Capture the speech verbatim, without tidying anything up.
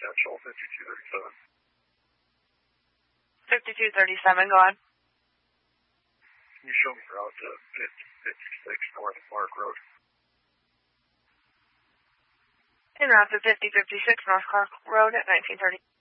potential, fifty-two thirty-seven. fifty-two thirty-seven, go on. Can you show me route to fifty fifty-six North Clark Road? En route to fifty fifty-six North Clark Road at nineteen thirty.